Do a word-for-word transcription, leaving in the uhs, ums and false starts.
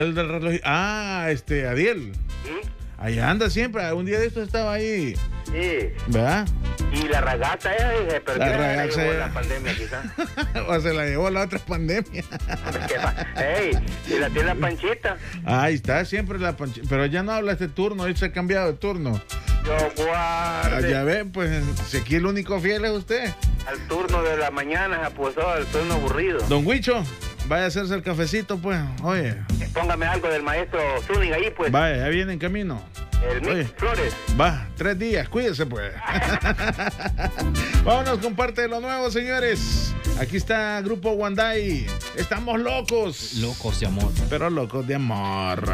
El del reloj. Ah, este, Adiel. ¿Sí? Ahí anda siempre. Un día de estos estaba ahí. Sí. ¿Verdad? Y la ragazza ella se perdió. La La ragazza llevó ella. la pandemia quizás. O se la llevó la otra pandemia. Ey, y la tiene la Panchita. Ahí está siempre la Panchita. Pero ya no habla este turno. Hoy se ha cambiado de turno. Yo Ah, guarde. ya ven, pues, si aquí el único fiel es usted. Al turno de la mañana se apuntó al turno aburrido. Don Huicho, vaya a hacerse el cafecito, pues. Oye, Póngame algo del maestro Zúñiga ahí, pues. vaya, ya viene en camino. El Oye. Mix Flores. Va, tres días, cuídese, pues. Vámonos con parte de lo nuevo, señores. Aquí está Grupo Wandai. Estamos locos. Locos de amor. Pero locos de amor.